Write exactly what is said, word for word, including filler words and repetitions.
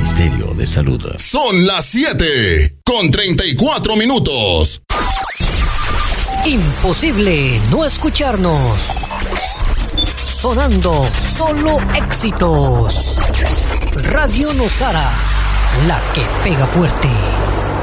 Ministerio de Salud. Son las siete con treinta y cuatro minutos. Imposible no escucharnos. Sonando solo éxitos. Radio Nosara, la que pega fuerte.